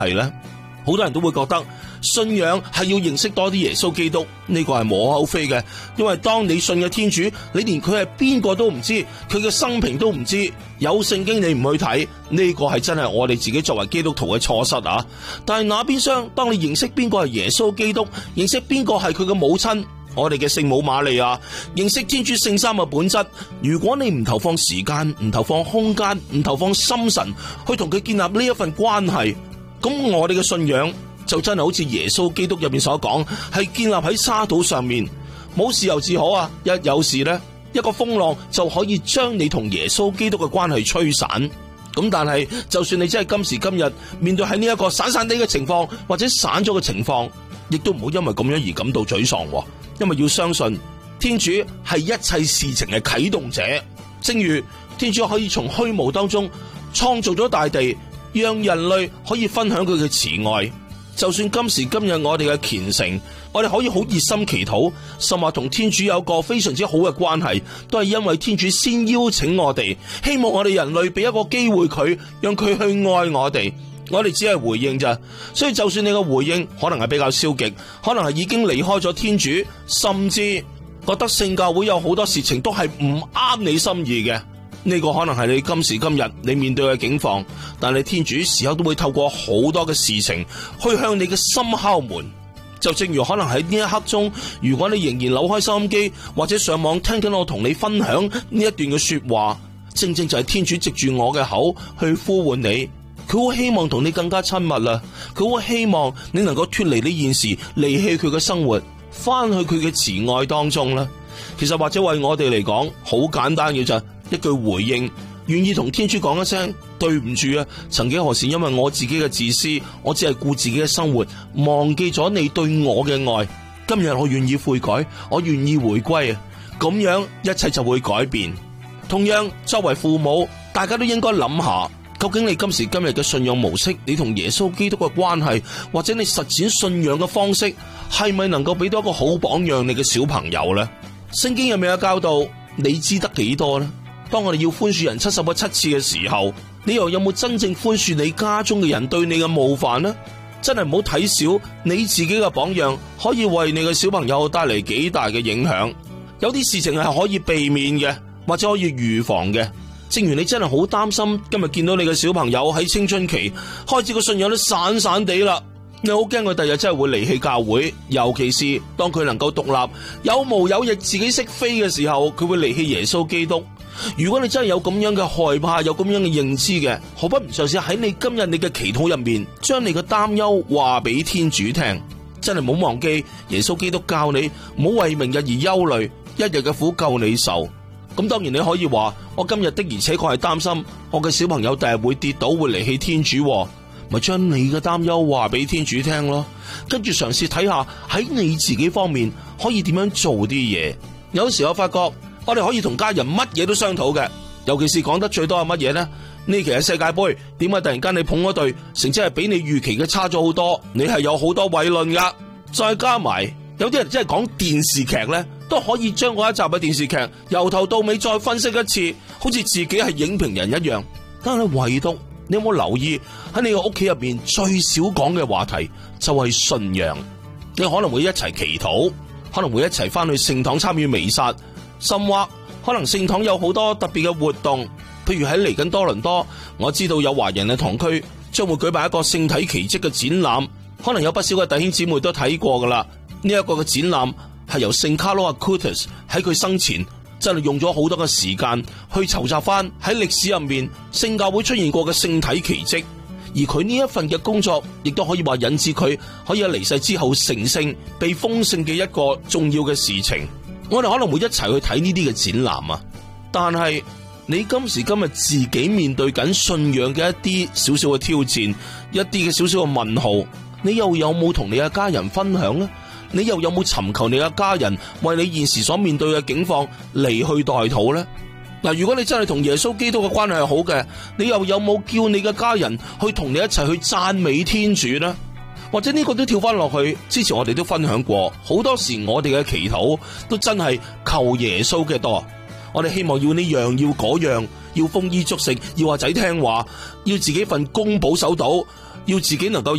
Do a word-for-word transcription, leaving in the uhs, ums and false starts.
係呢？好多人都會覺得信仰係要認識多啲耶穌基督，呢個係無可厚非嘅。因為當你信嘅天主，你連佢係邊個都唔知，佢嘅生平都唔知，有聖經你唔去睇，呢個係真係我哋自己作為基督徒嘅錯失啊！但係那邊廂，當你認識邊個係耶穌基督，認識邊個係佢嘅母親，我哋嘅聖母瑪利亞，認識天主聖三嘅本質，如果你唔投放時間，唔投放空間，唔投放心神去同佢建立呢一份關係，咁我哋嘅信仰就真係好似耶穌基督入面所講，係建立喺沙土上面，冇豉油自可啊！一有事呢，一個風浪就可以將你同耶穌基督嘅關係吹散。咁但係就算你真係今時今日面對喺呢一個散散地嘅情況，或者散咗嘅情況，亦都唔好因為咁樣而感到沮喪，因為要相信天主係一切事情嘅啟動者。正如天主可以從虛無當中創造咗大地，讓人類可以分享佢嘅慈愛，就算今時今日我哋嘅虔誠，我哋可以好熱心祈禱，甚至同天主有個非常之好嘅關係，都係因為天主先邀請我哋，希望我哋人類俾一個機會佢，讓佢去愛我哋，我哋只係回應咋。所以就算你嘅回應可能係比較消極，可能係已經離開咗天主，甚至覺得聖教會有好多事情都係唔啱你心意嘅，呢個可能係你今時今日你面對嘅境況，但係天主時刻都會透過好多嘅事情去向你嘅心敲門。就正如可能喺呢一刻中，如果你仍然扭開收音機或者上網聽緊我同你分享呢一段嘅說話，正正就係天主藉住我嘅口去呼喚你，佢好希望同你更加親密啦，佢好希望你能夠脫離呢件事，離棄佢嘅生活，翻去佢嘅慈愛當中啦。其實或者為我哋嚟講，好簡單嘅咋，一句回應，願意同天主講一聲對唔住啊！曾幾何時因為我自己嘅自私，我只係顧自己嘅生活，忘記咗你對我嘅愛。今日我願意悔改，我願意回歸啊！咁樣一切就會改變。同樣作為父母，大家都應該諗下，究竟你今時今日嘅信仰模式，你同耶穌基督嘅關係，或者你實踐信仰嘅方式，係咪能夠俾到一個好榜樣你嘅小朋友呢？聖經入面嘅教導，你知得幾多呢？當我哋要寬恕人七十個七次嘅時候，你又有冇真正寬恕你家中嘅人對你嘅冒犯呢？真係唔好睇小你自己嘅榜樣，可以為你嘅小朋友帶嚟幾大嘅影響。有啲事情係可以避免嘅，或者可以預防嘅。正如你真係好擔心今日見到你嘅小朋友喺青春期開始個信仰都散散地啦，你好驚佢第日真係會離棄教會，尤其是當佢能夠獨立有毛有翼自己識飛嘅時候，佢會離棄耶穌基督。如果你真係有咁樣嘅害怕，有咁樣嘅認知嘅，何不唔嘗試喺你今日你嘅祈禱入面，將你嘅擔憂話俾天主聽？真係唔好忘記耶穌基督教你唔好為明日而憂慮，一日嘅苦夠你受。咁當然你可以話，我今日的而且確係擔心我嘅小朋友第日會跌倒，會離棄天主，咪將你嘅擔憂話俾天主聽咯。跟住嘗試睇下喺你自己方面可以點樣做啲嘢。有時我發覺我哋可以同家人乜嘢都商討嘅，尤其是講得最多係乜嘢呢？呢期係世界盃，點解突然間你捧嗰隊成績係比你預期嘅差咗好多？你係有好多偉論噶，再加埋有啲人真係講電視劇呢，都可以將嗰一集嘅電視劇由頭到尾再分析一次，好似自己係影評人一樣。但係唯獨你有冇留意喺你個屋企入面最少講嘅話題就係信仰？你可能會一齊祈禱，可能會一齊翻去聖堂參與彌撒。甚或可能聖堂有好多特別嘅活動，譬如喺嚟緊多倫多，我知道有華人嘅堂區將會舉辦一個聖體奇蹟嘅展覽，可能有不少嘅弟兄姊妹都睇過噶啦。呢、這、一個嘅展覽係由聖卡羅阿庫特斯喺佢生前真係用咗好多嘅時間去籌集翻喺歷史入面聖教會出現過嘅聖體奇蹟，而佢呢一份嘅工作亦都可以話引致佢可以喺離世之後成聖被封聖嘅一個重要嘅事情。我哋可能會一齊去睇呢啲嘅展覽啊，但係你今時今日自己面對緊信仰嘅一啲少少嘅挑戰，一啲嘅少少嘅問號，你又有冇同你嘅家人分享呢？你又有冇尋求你嘅家人為你現時所面對嘅境況嚟去代禱呢？嗱，如果你真係同耶穌基督嘅關係係好嘅，你又有冇叫你嘅家人去同你一齊去讚美天主呢？或者呢個都跳翻落去，之前我哋都分享過，好多時我哋嘅祈禱都真係求耶穌嘅多。我哋希望要呢樣要嗰樣，要豐衣足食，要話仔聽話，要自己份工保守到， 要自己能夠